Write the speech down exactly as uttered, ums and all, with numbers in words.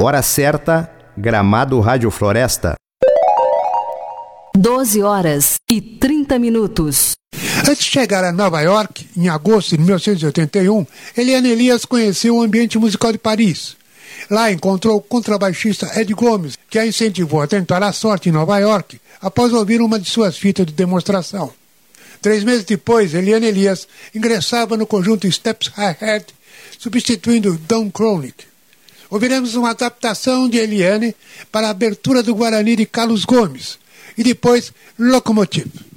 Hora certa, Gramado Rádio Floresta. doze horas e trinta minutos. Antes de chegar a Nova York, em agosto de mil novecentos e oitenta e um, Eliane Elias conheceu o ambiente musical de Paris. Lá encontrou o contrabaixista Ed Gomes, que a incentivou a tentar a sorte em Nova York, após ouvir uma de suas fitas de demonstração. Três meses depois, Eliane Elias ingressava no conjunto Steps Ahead, substituindo Don Cronick. Ouviremos uma adaptação de Eliane para a abertura do Guarani de Carlos Gomes, e depois Locomotive.